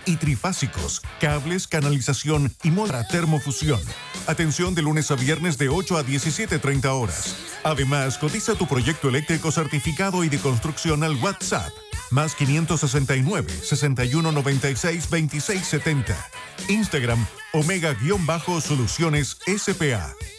y trifásicos, cables, canalización y moldura termofusión. Atención de lunes a viernes de 8 a 17:30 horas. Además, cotiza tu proyecto eléctrico certificado y de construcción al WhatsApp. Más 569-6196-2670. Instagram, Omega-Soluciones SPA.